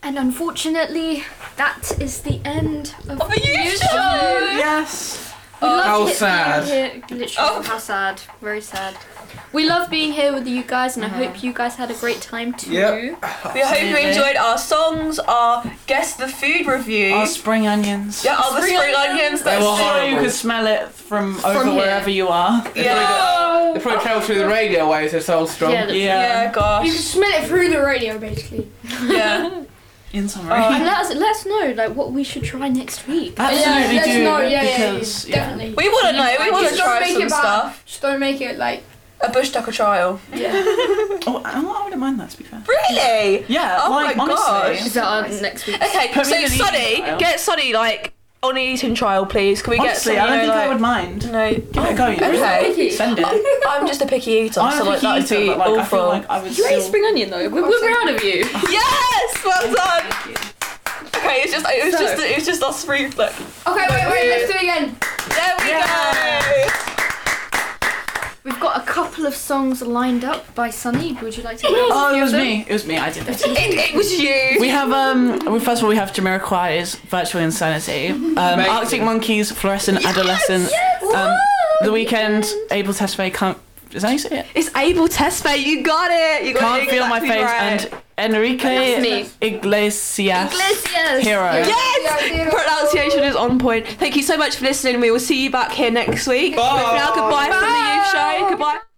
And unfortunately, that is the end of the youth show. Yes. How sad. Literally, how sad. Very sad. We love being here with you guys, and I hope you guys had a great time too. Yep. We hope you enjoyed our songs, our guess the food review. Our spring onions. Yeah, the spring onions. They were So horrible. you could smell it from over here. wherever you are. Yeah. They probably travel through the radio waves, they're so strong. Yeah, that's- Yeah, gosh. You can smell it through the radio, basically. Yeah. In summary. And let us know like what we should try next week. Absolutely let's do. know. Yeah, because, definitely. We want to know. We want to Just don't try make some it bad. stuff. Just don't make it like. A bush tucker trial. Yeah. Oh, I wouldn't mind that, to be fair. Really? Yeah, Oh like, my honestly. gosh. Is that our next week? Okay, Put me so in an eating Sonny, trial. get Sonny like on an eating trial, please. Can we Honestly, get I Sonny? don't think I like, would mind. No. Give it a go, you know. Okay. Send it. I'm just a picky eater, I'm so a like picky that would eater, be but like, I awful. feel like I would You ate still... spring onion though. We're proud of you. Yes, well done. Okay, it was just us three. Look, Okay, wait. Let's do it again. there we go. We've got a couple of songs lined up by Sunny. Would you like to? Oh, it was me. It was me. I did it. It was you. We have well, first of all we have Jamiroquai's Virtual Insanity, Arctic Monkeys, Fluorescent Adolescent, The Weeknd, Able Tesfaye, Can't. Is that how you say it? It's Able Tesfaye. You got it. You got Can't it Feel My exactly Face right. and Enrique me. Iglesias. Iglesias. Hero. Yes! Pronunciation is on point. Thank you so much for listening. We will see you back here next week. Bye. But for now, goodbye from the Youth Show. Goodbye.